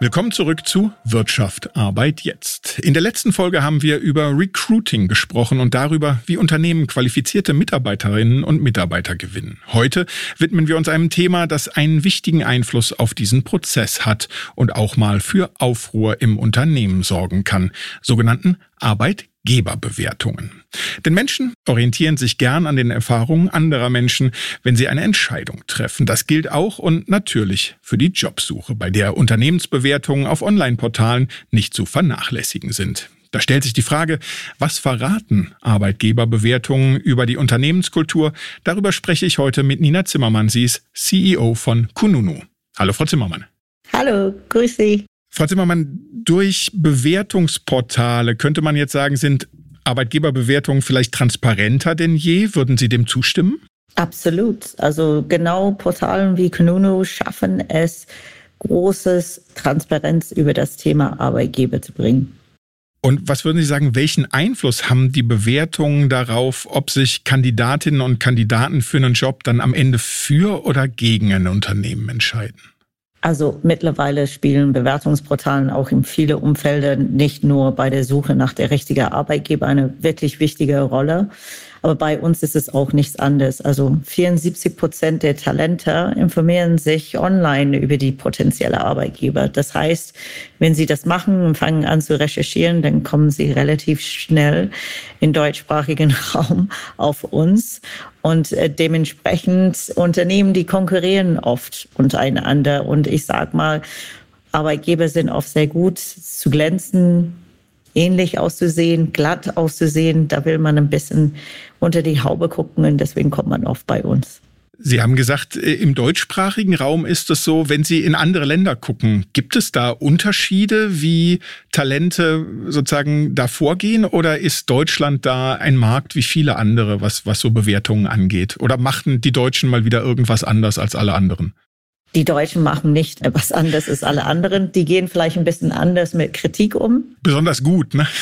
Willkommen zurück zu Wirtschaft, Arbeit jetzt. In der letzten Folge haben wir über Recruiting gesprochen und darüber, wie Unternehmen qualifizierte Mitarbeiterinnen und Mitarbeiter gewinnen. Heute widmen wir uns einem Thema, das einen wichtigen Einfluss auf diesen Prozess hat und auch mal für Aufruhr im Unternehmen sorgen kann, sogenannten Arbeitgeberbewertungen. Denn Menschen orientieren sich gern an den Erfahrungen anderer Menschen, wenn sie eine Entscheidung treffen. Das gilt auch und natürlich für die Jobsuche, bei der Unternehmensbewertungen auf Online-Portalen nicht zu vernachlässigen sind. Da stellt sich die Frage, was verraten Arbeitgeberbewertungen über die Unternehmenskultur? Darüber spreche ich heute mit Nina Zimmermann. Sie ist CEO von Kununu. Hallo, Frau Zimmermann. Hallo, grüß Sie. Frau Zimmermann, durch Bewertungsportale könnte man jetzt sagen, sind Arbeitgeberbewertungen vielleicht transparenter denn je? Würden Sie dem zustimmen? Absolut. Also genau Portalen wie Kununu schaffen es, großes Transparenz über das Thema Arbeitgeber zu bringen. Und was würden Sie sagen, welchen Einfluss haben die Bewertungen darauf, ob sich Kandidatinnen und Kandidaten für einen Job dann am Ende für oder gegen ein Unternehmen entscheiden? Also mittlerweile spielen Bewertungsportalen auch in vielen Umfeldern nicht nur bei der Suche nach der richtigen Arbeitgeber eine wirklich wichtige Rolle. Aber bei uns ist es auch nichts anderes. Also 74% der Talente informieren sich online über die potenzielle Arbeitgeber. Das heißt, wenn sie das machen und fangen an zu recherchieren, dann kommen sie relativ schnell im deutschsprachigen Raum auf uns. Und dementsprechend Unternehmen, die konkurrieren oft untereinander. Und ich sag mal, Arbeitgeber sind oft sehr gut zu glänzen, ähnlich auszusehen, glatt auszusehen. Da will man ein bisschen unter die Haube gucken und deswegen kommt man oft bei uns. Sie haben gesagt, im deutschsprachigen Raum ist es so, wenn Sie in andere Länder gucken, gibt es da Unterschiede, wie Talente sozusagen da vorgehen, oder ist Deutschland da ein Markt wie viele andere, was so Bewertungen angeht? Oder machten die Deutschen mal wieder irgendwas anders als alle anderen? Die Deutschen machen nicht etwas anderes als alle anderen. Die gehen vielleicht ein bisschen anders mit Kritik um. Besonders gut, ne?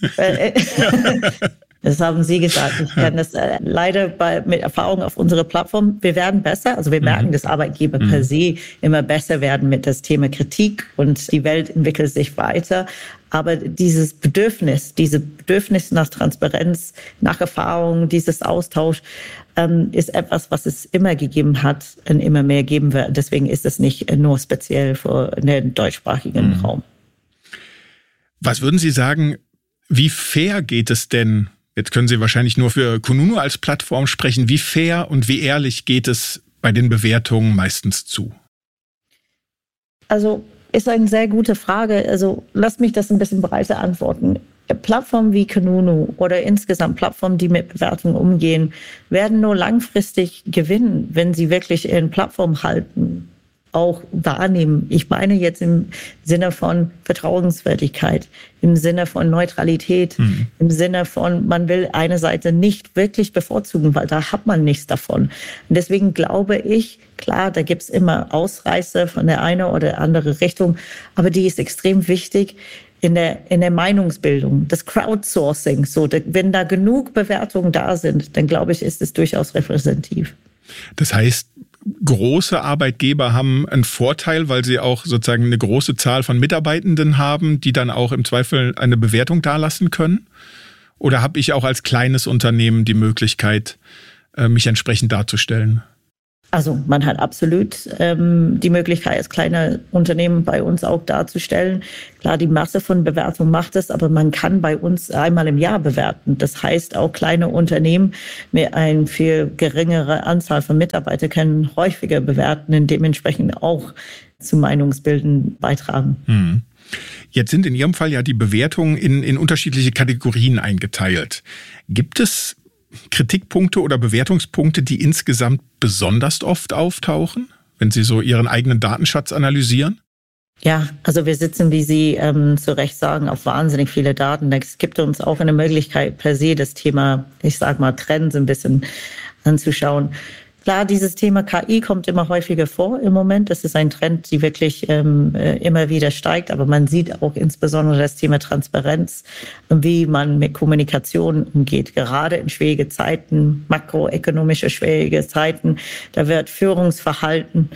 Das haben Sie gesagt. Ich kann das leider mit Erfahrung auf unserer Plattform. Wir werden besser. Also wir merken, dass Arbeitgeber per se immer besser werden mit das Thema Kritik und die Welt entwickelt sich weiter. Aber dieses Bedürfnis nach Transparenz, nach Erfahrung, dieses Austausch ist etwas, was es immer gegeben hat und immer mehr geben wird. Deswegen ist es nicht nur speziell für den deutschsprachigen Raum. Was würden Sie sagen, wie fair geht es denn? Jetzt können Sie wahrscheinlich nur für Kununu als Plattform sprechen. Wie fair und wie ehrlich geht es bei den Bewertungen meistens zu? Also ist eine sehr gute Frage. Also lasst mich das ein bisschen breiter antworten. Plattformen wie Kununu oder insgesamt Plattformen, die mit Bewertungen umgehen, werden nur langfristig gewinnen, wenn sie wirklich ihren Plattform halten, auch wahrnehmen. Ich meine jetzt im Sinne von Vertrauenswürdigkeit, im Sinne von Neutralität, im Sinne von, man will eine Seite nicht wirklich bevorzugen, weil da hat man nichts davon. Und deswegen glaube ich, klar, da gibt's immer Ausreißer von der einen oder anderen Richtung, aber die ist extrem wichtig in der Meinungsbildung, das Crowdsourcing. So, wenn da genug Bewertungen da sind, dann glaube ich, ist es durchaus repräsentativ. Das heißt, große Arbeitgeber haben einen Vorteil, weil sie auch sozusagen eine große Zahl von Mitarbeitenden haben, die dann auch im Zweifel eine Bewertung dalassen können? Oder habe ich auch als kleines Unternehmen die Möglichkeit, mich entsprechend darzustellen? Also man hat absolut die Möglichkeit, als kleine Unternehmen bei uns auch darzustellen. Klar, die Masse von Bewertungen macht es, aber man kann bei uns einmal im Jahr bewerten. Das heißt, auch kleine Unternehmen mit einer viel geringeren Anzahl von Mitarbeitern können häufiger bewerten und dementsprechend auch zu Meinungsbilden beitragen. Jetzt sind in Ihrem Fall ja die Bewertungen in unterschiedliche Kategorien eingeteilt. Gibt es Kritikpunkte oder Bewertungspunkte, die insgesamt besonders oft auftauchen, wenn Sie so Ihren eigenen Datenschatz analysieren? Ja, also wir sitzen, wie Sie zu Recht sagen, auf wahnsinnig viele Daten. Es gibt uns auch eine Möglichkeit, per se das Thema, ich sag mal, Trends ein bisschen anzuschauen. Klar, dieses Thema KI kommt immer häufiger vor im Moment. Das ist ein Trend, die wirklich immer wieder steigt. Aber man sieht auch insbesondere das Thema Transparenz, wie man mit Kommunikation umgeht. Gerade in schwierigen Zeiten, makroökonomische schwierige Zeiten, da wird Führungsverhalten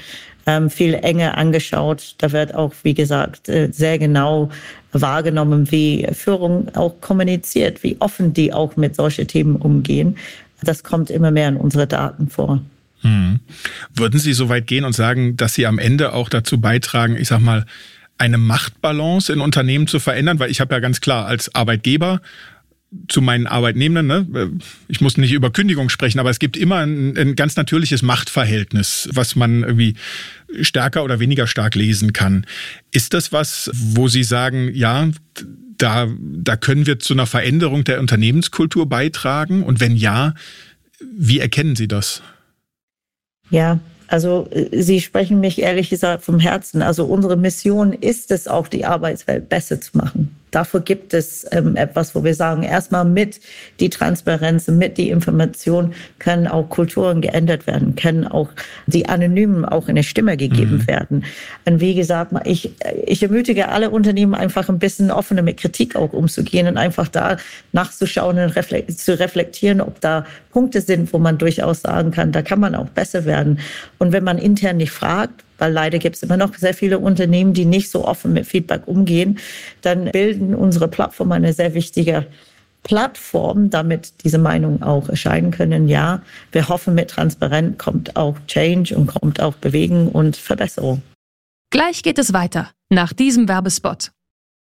viel enger angeschaut. Da wird auch, wie gesagt, sehr genau wahrgenommen, wie Führung auch kommuniziert, wie offen die auch mit solchen Themen umgehen. Das kommt immer mehr in unsere Daten vor. Würden Sie so weit gehen und sagen, dass Sie am Ende auch dazu beitragen, ich sag mal, eine Machtbalance in Unternehmen zu verändern? Weil ich habe ja ganz klar als Arbeitgeber zu meinen Arbeitnehmenden, ich muss nicht über Kündigung sprechen, aber es gibt immer ein ganz natürliches Machtverhältnis, was man irgendwie stärker oder weniger stark lesen kann. Ist das was, wo Sie sagen, ja, da können wir zu einer Veränderung der Unternehmenskultur beitragen? Und wenn ja, wie erkennen Sie das? Ja, also Sie sprechen mich ehrlich gesagt vom Herzen. Also unsere Mission ist es auch, die Arbeitswelt besser zu machen. Dafür gibt es etwas, wo wir sagen, erstmal mit die Transparenz, mit die Information können auch Kulturen geändert werden, können auch die Anonymen auch eine Stimme gegeben werden. Und wie gesagt, ich ermutige alle Unternehmen einfach ein bisschen offener mit Kritik auch umzugehen und einfach da nachzuschauen und zu reflektieren, ob da Punkte sind, wo man durchaus sagen kann, da kann man auch besser werden. Und wenn man intern nicht fragt, weil leider gibt es immer noch sehr viele Unternehmen, die nicht so offen mit Feedback umgehen, dann bilden unsere Plattform eine sehr wichtige Plattform, damit diese Meinungen auch erscheinen können. Ja, wir hoffen, mit Transparenz kommt auch Change und kommt auch Bewegung und Verbesserung. Gleich geht es weiter, nach diesem Werbespot.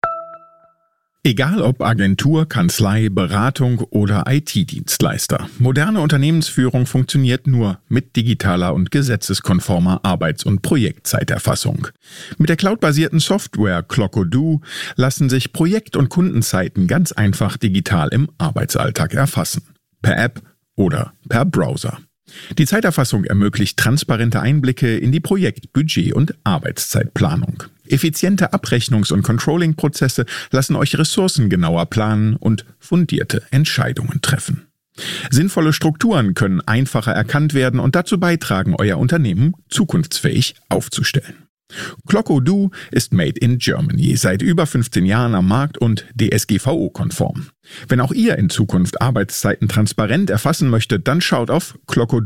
Egal ob Agentur, Kanzlei, Beratung oder IT-Dienstleister. Moderne Unternehmensführung funktioniert nur mit digitaler und gesetzeskonformer Arbeits- und Projektzeiterfassung. Mit der cloudbasierten Software Clock.do lassen sich Projekt- und Kundenzeiten ganz einfach digital im Arbeitsalltag erfassen. Per App oder per Browser. Die Zeiterfassung ermöglicht transparente Einblicke in die Projekt-, Budget- und Arbeitszeitplanung. Effiziente Abrechnungs- und Controlling-Prozesse lassen euch Ressourcen genauer planen und fundierte Entscheidungen treffen. Sinnvolle Strukturen können einfacher erkannt werden und dazu beitragen, euer Unternehmen zukunftsfähig aufzustellen. Clock.do ist made in Germany, seit über 15 Jahren am Markt und DSGVO-konform. Wenn auch ihr in Zukunft Arbeitszeiten transparent erfassen möchtet, dann schaut auf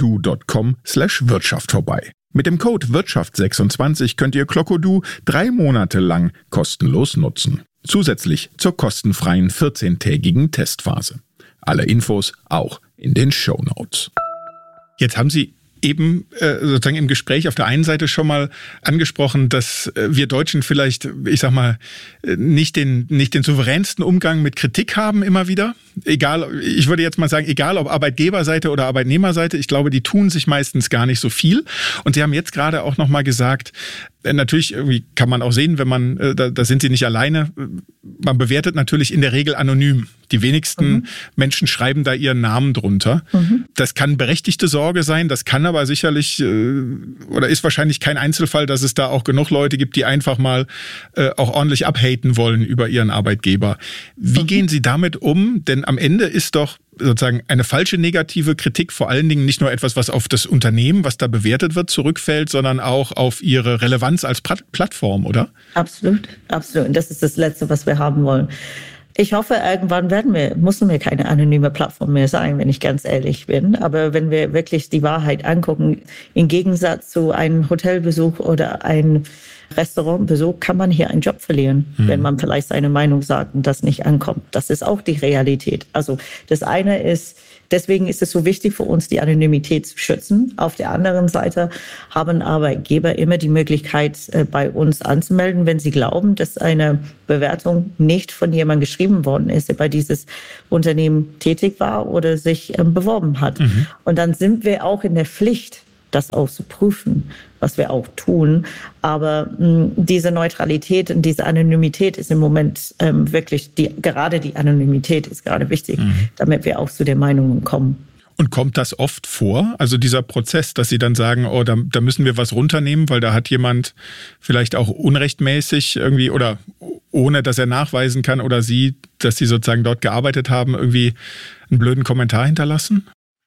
clock.do.com/Wirtschaft vorbei. Mit dem Code Wirtschaft26 könnt ihr Clock.do 3 Monate lang kostenlos nutzen. Zusätzlich zur kostenfreien 14-tägigen Testphase. Alle Infos auch in den Shownotes. Jetzt haben Sie eben sozusagen im Gespräch auf der einen Seite schon mal angesprochen, dass wir Deutschen vielleicht, ich sag mal, nicht den souveränsten Umgang mit Kritik haben immer wieder. Egal, ich würde jetzt mal sagen, egal ob Arbeitgeberseite oder Arbeitnehmerseite, ich glaube, die tun sich meistens gar nicht so viel. Und Sie haben jetzt gerade auch noch mal gesagt, natürlich irgendwie kann man auch sehen, wenn man, da sind Sie nicht alleine, man bewertet natürlich in der Regel anonym. Die wenigsten Menschen schreiben da ihren Namen drunter. Das kann berechtigte Sorge sein, das kann aber sicherlich oder ist wahrscheinlich kein Einzelfall, dass es da auch genug Leute gibt, die einfach mal auch ordentlich abhaten wollen über ihren Arbeitgeber. Wie gehen Sie damit um? Denn am Ende ist doch sozusagen eine falsche negative Kritik vor allen Dingen nicht nur etwas, was auf das Unternehmen, was da bewertet wird, zurückfällt, sondern auch auf ihre Relevanz als Plattform, oder? Absolut, absolut. Und das ist das Letzte, was wir haben wollen. Ich hoffe, irgendwann müssen wir keine anonyme Plattform mehr sein, wenn ich ganz ehrlich bin. Aber wenn wir wirklich die Wahrheit angucken, im Gegensatz zu einem Hotelbesuch oder einem Restaurantbesuch, kann man hier einen Job verlieren, wenn man vielleicht seine Meinung sagt und das nicht ankommt. Das ist auch die Realität. Also das eine ist, deswegen ist es so wichtig für uns, die Anonymität zu schützen. Auf der anderen Seite haben Arbeitgeber immer die Möglichkeit, bei uns anzumelden, wenn sie glauben, dass eine Bewertung nicht von jemandem geschrieben worden ist, der bei dieses Unternehmen tätig war oder sich beworben hat. Und dann sind wir auch in der Pflicht, das auch zu prüfen, was wir auch tun. Aber diese Neutralität und diese Anonymität ist im Moment wirklich, gerade die Anonymität ist gerade wichtig, damit wir auch zu den Meinungen kommen. Und kommt das oft vor? Also dieser Prozess, dass Sie dann sagen, oh, da müssen wir was runternehmen, weil da hat jemand vielleicht auch unrechtmäßig irgendwie oder ohne, dass er nachweisen kann oder Sie, dass Sie sozusagen dort gearbeitet haben, irgendwie einen blöden Kommentar hinterlassen?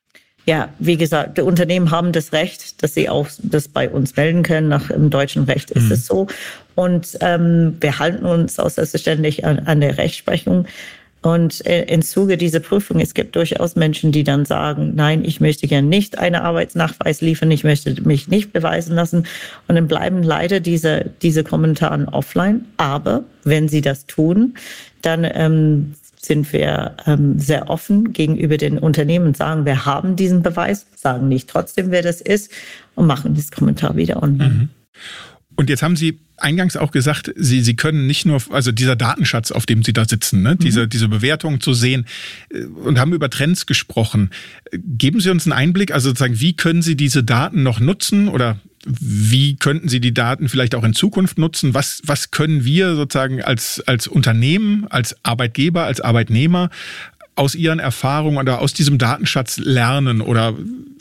Ja, wie gesagt, die Unternehmen haben das Recht, dass sie auch das bei uns melden können. Nach dem deutschen Recht ist es so. Und wir halten uns auch selbstverständlich an der Rechtsprechung. Und im Zuge dieser Prüfung, es gibt durchaus Menschen, die dann sagen, nein, ich möchte gerne nicht einen Arbeitsnachweis liefern, ich möchte mich nicht beweisen lassen. Und dann bleiben leider diese Kommentare offline. Aber wenn sie das tun, dann sind wir sehr offen gegenüber den Unternehmen und sagen, wir haben diesen Beweis, sagen nicht trotzdem, wer das ist und machen das Kommentar wieder online. Mhm. Und jetzt haben Sie eingangs auch gesagt, Sie können nicht nur, also dieser Datenschatz, auf dem Sie da sitzen, ne, diese Bewertung zu sehen und haben über Trends gesprochen. Geben Sie uns einen Einblick, also sozusagen, wie können Sie diese Daten noch nutzen oder wie könnten Sie die Daten vielleicht auch in Zukunft nutzen? Was können wir sozusagen als Unternehmen, als Arbeitgeber, als Arbeitnehmer aus Ihren Erfahrungen oder aus diesem Datenschatz lernen oder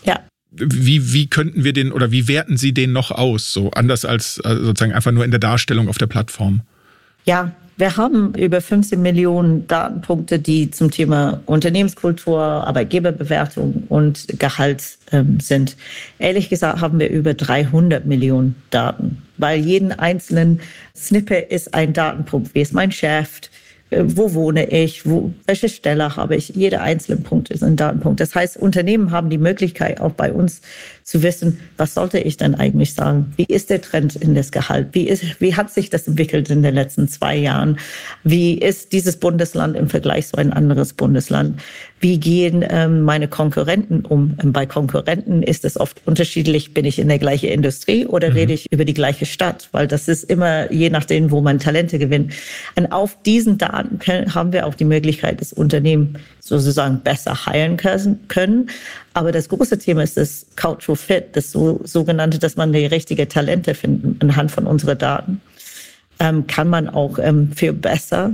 wie könnten wir den oder wie werten Sie den noch aus? So anders als sozusagen einfach nur in der Darstellung auf der Plattform. Ja, wir haben über 15 Millionen Datenpunkte, die zum Thema Unternehmenskultur, Arbeitgeberbewertung und Gehalt sind. Ehrlich gesagt haben wir über 300 Millionen Daten, weil jeden einzelnen Snippet ist ein Datenpunkt. Wie ist mein Chef? Wo wohne ich? Welche Stelle habe ich? Jeder einzelne Punkt ist ein Datenpunkt. Das heißt, Unternehmen haben die Möglichkeit, auch bei uns zu wissen, was sollte ich denn eigentlich sagen? Wie ist der Trend in das Gehalt? Wie hat sich das entwickelt in den letzten 2 Jahren? Wie ist dieses Bundesland im Vergleich zu ein anderes Bundesland? Wie gehen meine Konkurrenten um? Bei Konkurrenten ist es oft unterschiedlich, bin ich in der gleichen Industrie oder rede ich über die gleiche Stadt? Weil das ist immer je nachdem, wo man Talente gewinnt. Und auf diesen Daten haben wir auch die Möglichkeit, das Unternehmen sozusagen besser heilen können. Aber das große Thema ist das Cultural Fit, das sogenannte, dass man die richtigen Talente findet anhand von unseren Daten. Kann man auch viel besser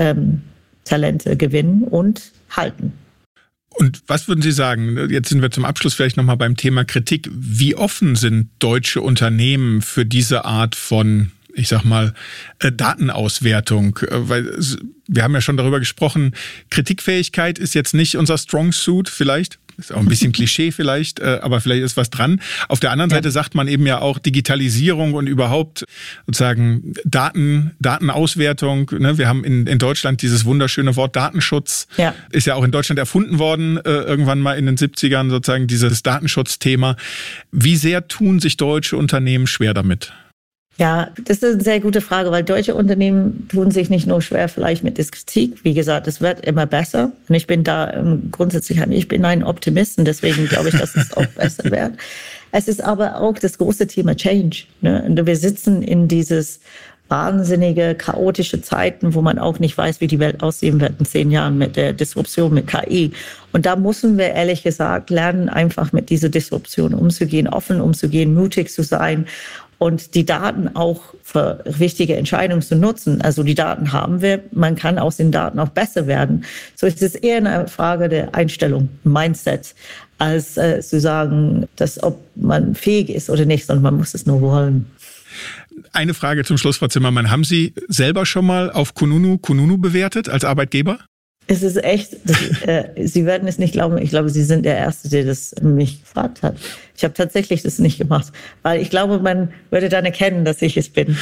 Talente gewinnen und halten. Und was würden Sie sagen, jetzt sind wir zum Abschluss vielleicht nochmal beim Thema Kritik, wie offen sind deutsche Unternehmen für diese Art von, ich sag mal, Datenauswertung? Weil wir haben ja schon darüber gesprochen, Kritikfähigkeit ist jetzt nicht unser Strong Suit vielleicht. Ist auch ein bisschen Klischee vielleicht, aber vielleicht ist was dran. Auf der anderen Seite sagt man eben ja auch Digitalisierung und überhaupt sozusagen Datenauswertung. Ne? Wir haben in Deutschland dieses wunderschöne Wort Datenschutz. Ja. Ist ja auch in Deutschland erfunden worden, irgendwann mal in den 70ern sozusagen dieses Datenschutzthema. Wie sehr tun sich deutsche Unternehmen schwer damit? Ja, das ist eine sehr gute Frage, weil deutsche Unternehmen tun sich nicht nur schwer vielleicht mit der Kritik. Wie gesagt, es wird immer besser. Und ich bin da grundsätzlich, ich bin ein Optimist und deswegen glaube ich, dass es auch besser wird. Es ist aber auch das große Thema Change. Ne? Und wir sitzen in dieses wahnsinnige, chaotische Zeiten, wo man auch nicht weiß, wie die Welt aussehen wird in 10 Jahren mit der Disruption, mit KI. Und da müssen wir ehrlich gesagt lernen, einfach mit dieser Disruption umzugehen, offen umzugehen, mutig zu sein und die Daten auch für wichtige Entscheidungen zu nutzen. Also die Daten haben wir, man kann aus den Daten auch besser werden. So ist es eher eine Frage der Einstellung, Mindset, als zu sagen, dass ob man fähig ist oder nicht, sondern man muss es nur wollen. Eine Frage zum Schluss, Frau Zimmermann. Haben Sie selber schon mal auf Kununu bewertet als Arbeitgeber? Es ist echt, Sie werden es nicht glauben, ich glaube, Sie sind der Erste, der das mich gefragt hat. Ich habe tatsächlich das nicht gemacht, weil ich glaube, man würde dann erkennen, dass ich es bin.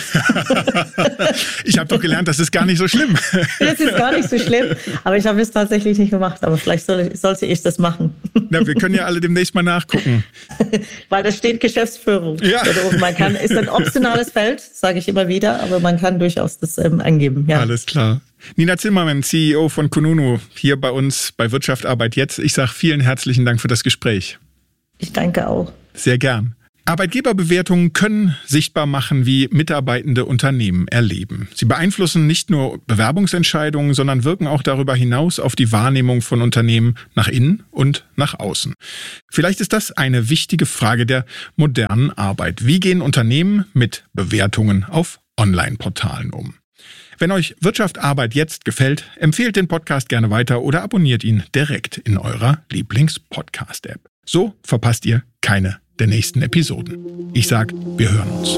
Ich habe doch gelernt, das ist gar nicht so schlimm. Das ist gar nicht so schlimm, aber ich habe es tatsächlich nicht gemacht, aber vielleicht sollte ich das machen. Na, wir können ja alle demnächst mal nachgucken. Weil da steht Geschäftsführung. Ja. Man kann, ist ein optionales Feld, sage ich immer wieder, aber man kann durchaus das angeben. Ja. Alles klar. Nina Zimmermann, CEO von Kununu, hier bei uns bei Wirtschaft Arbeit jetzt. Ich sage vielen herzlichen Dank für das Gespräch. Ich danke auch. Sehr gern. Arbeitgeberbewertungen können sichtbar machen, wie Mitarbeitende Unternehmen erleben. Sie beeinflussen nicht nur Bewerbungsentscheidungen, sondern wirken auch darüber hinaus auf die Wahrnehmung von Unternehmen nach innen und nach außen. Vielleicht ist das eine wichtige Frage der modernen Arbeit. Wie gehen Unternehmen mit Bewertungen auf Online-Portalen um? Wenn euch Wirtschaft Arbeit jetzt gefällt, empfehlt den Podcast gerne weiter oder abonniert ihn direkt in eurer Lieblings-Podcast-App. So verpasst ihr keine der nächsten Episoden. Ich sag, wir hören uns.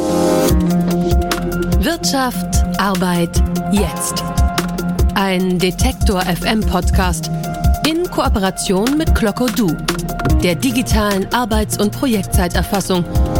Wirtschaft Arbeit jetzt. Ein Detektor FM Podcast in Kooperation mit Clocko Du, der digitalen Arbeits- und Projektzeiterfassung